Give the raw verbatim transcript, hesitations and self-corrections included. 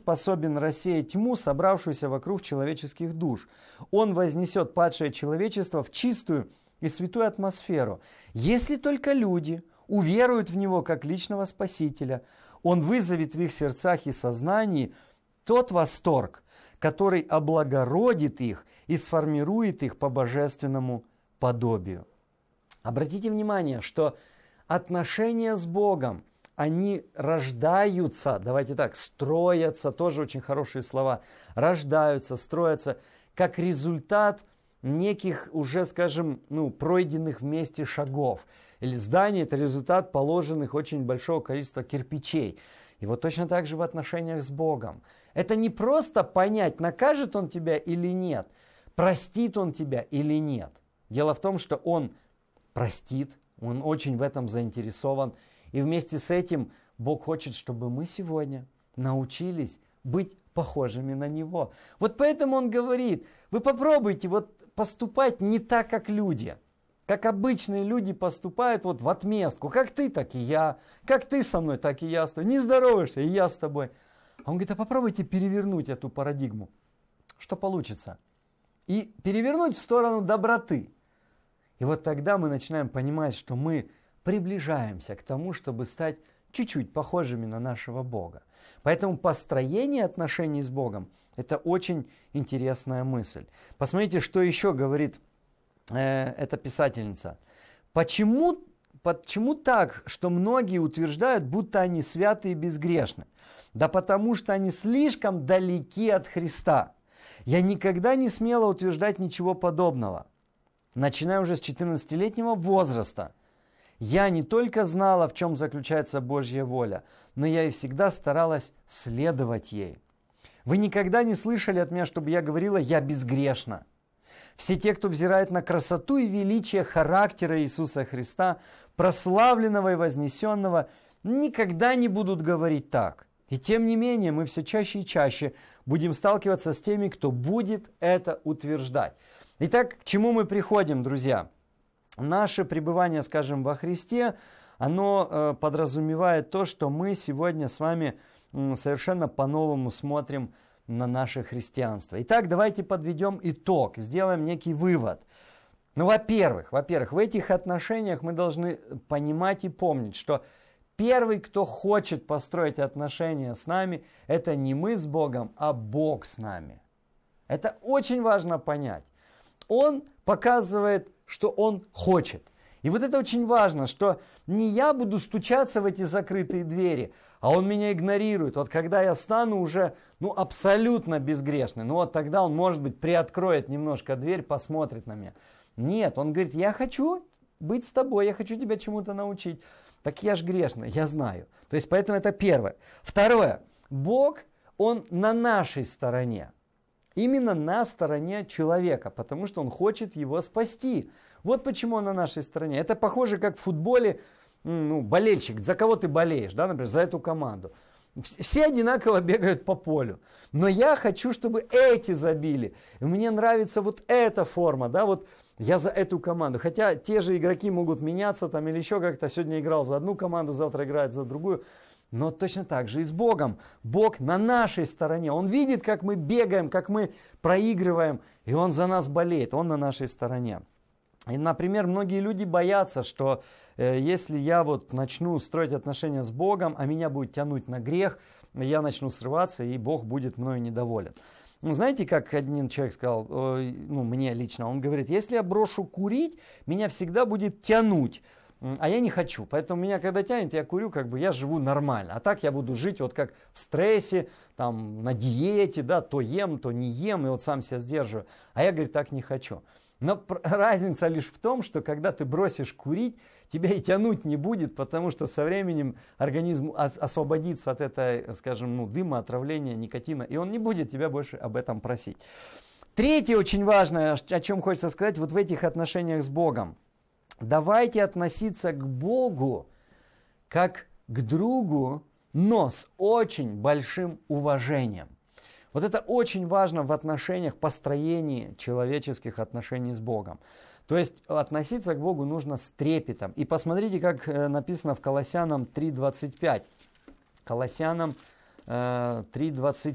способен рассеять тьму, собравшуюся вокруг человеческих душ. Он вознесет падшее человечество в чистую и святую атмосферу. Если только люди уверуют в Него как личного Спасителя, Он вызовет в их сердцах и сознании тот восторг, который облагородит их и сформирует их по божественному подобию. Обратите внимание, что отношения с Богом, они рождаются, давайте так, строятся, тоже очень хорошие слова, рождаются, строятся, как результат неких уже, скажем, ну, пройденных вместе шагов. Или здание – это результат положенных очень большого количества кирпичей. И вот точно так же в отношениях с Богом. Это не просто понять, накажет Он тебя или нет, простит Он тебя или нет. Дело в том, что Он простит, Он очень в этом заинтересован. И вместе с этим Бог хочет, чтобы мы сегодня научились быть похожими на Него. Вот поэтому Он говорит, вы попробуйте вот поступать не так, как люди. Как обычные люди поступают вот в отместку. Как ты, так и я. Как ты со мной, так и я с тобой. Не здороваешься, и я с тобой. А он говорит, а попробуйте перевернуть эту парадигму. Что получится? И перевернуть в сторону доброты. И вот тогда мы начинаем понимать, что мы приближаемся к тому, чтобы стать чуть-чуть похожими на нашего Бога. Поэтому построение отношений с Богом – это очень интересная мысль. Посмотрите, что еще говорит э, эта писательница. Почему, почему так, что многие утверждают, будто они святы и безгрешны? Да потому что они слишком далеки от Христа. Я никогда не смела утверждать ничего подобного. Начиная уже с четырнадцатилетнего возраста, я не только знала, в чем заключается Божья воля, но я и всегда старалась следовать ей. Вы никогда не слышали от меня, чтобы я говорила «я безгрешна». Все те, кто взирает на красоту и величие характера Иисуса Христа, прославленного и вознесенного, никогда не будут говорить так. И тем не менее, мы все чаще и чаще будем сталкиваться с теми, кто будет это утверждать. Итак, к чему мы приходим, друзья? Наше пребывание, скажем, во Христе, оно э, подразумевает то, что мы сегодня с вами э, совершенно по-новому смотрим на наше христианство. Итак, давайте подведем итог, сделаем некий вывод. Ну, во-первых, во-первых, в этих отношениях мы должны понимать и помнить, что первый, кто хочет построить отношения с нами, это не мы с Богом, а Бог с нами. Это очень важно понять. Он показывает, что Он хочет. И вот это очень важно, что не я буду стучаться в эти закрытые двери, а Он меня игнорирует. Вот когда я стану уже ну, абсолютно безгрешный, ну вот тогда Он, может быть, приоткроет немножко дверь, посмотрит на меня. Нет, Он говорит, я хочу быть с тобой, я хочу тебя чему-то научить. Так я ж грешный, я знаю. То есть поэтому это первое. Второе, Бог, Он на нашей стороне. Именно на стороне человека, потому что Он хочет его спасти. Вот почему Он на нашей стороне. Это похоже, как в футболе, ну, болельщик, за кого ты болеешь, да, например, за эту команду. Все одинаково бегают по полю. Но я хочу, чтобы эти забили. И мне нравится вот эта форма, да, вот я за эту команду. Хотя те же игроки могут меняться там или еще как-то. Сегодня играл за одну команду, завтра играет за другую. Но точно так же и с Богом. Бог на нашей стороне. Он видит, как мы бегаем, как мы проигрываем, и Он за нас болеет. Он на нашей стороне. И, например, многие люди боятся, что э, если я вот начну строить отношения с Богом, а меня будет тянуть на грех, я начну срываться, и Бог будет мною недоволен. Ну, знаете, как один человек сказал, э, ну, мне лично, он говорит, если я брошу курить, меня всегда будет тянуть. А я не хочу, поэтому меня когда тянет, я курю, как бы я живу нормально. А так я буду жить вот как в стрессе, там на диете, да, то ем, то не ем, и вот сам себя сдерживаю. А я, говорит, так не хочу. Но разница лишь в том, что когда ты бросишь курить, тебя и тянуть не будет, потому что со временем организм освободится от этой, скажем, ну, дыма, отравления, никотина, и он не будет тебя больше об этом просить. Третье очень важное, о чем хочется сказать, вот в этих отношениях с Богом. Давайте относиться к Богу как к другу, но с очень большим уважением. Вот это очень важно в отношениях, построении человеческих отношений с Богом. То есть относиться к Богу нужно с трепетом. И посмотрите, как написано в Колоссянам три двадцать пять. Колоссянам три двадцать